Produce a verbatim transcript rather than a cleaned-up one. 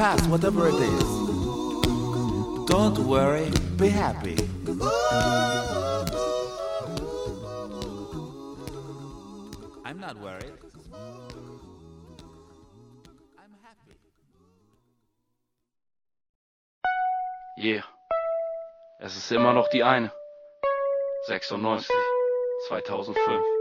past, whatever it is. Don't worry, be happy. I'm not worried. I'm happy. Yeah. Es ist immer noch die eine. sechsundneunzig, zweitausendfünf.